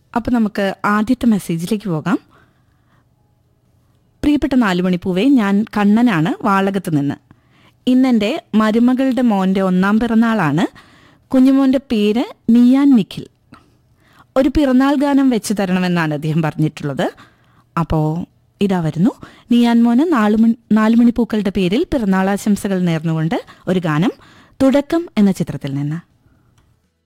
അപ്പോൾ നമുക്ക് ആദ്യത്തെ മെസ്സേജിലേക്ക് പോകാം. പ്രിയപ്പെട്ട 4 മണിപ്പൂവേ, ഞാൻ കണ്ണനാണ്, വാളകത്ത് നിന്ന്. ഇന്നെൻ്റെ മരുമകളുടെ മോൻ്റെ 1ാം പിറന്നാളാണ്. കുഞ്ഞുമോൻ്റെ പേര് നിയാൻ നിഖിൽ. ഒരു പിറന്നാൾ ഗാനം വെച്ച് തരണമെന്നാണ് അദ്ദേഹം പറഞ്ഞിട്ടുള്ളത്. അപ്പോൾ ഇതാ വരുന്നു. നിയാൻ മോന് 4 മണിപ്പൂക്കളുടെ പേരിൽ പിറന്നാളാശംസകൾ നേർന്നുകൊണ്ട് ഒരു ഗാനം തുടക്കം എന്ന ചിത്രത്തിൽ നിന്ന്.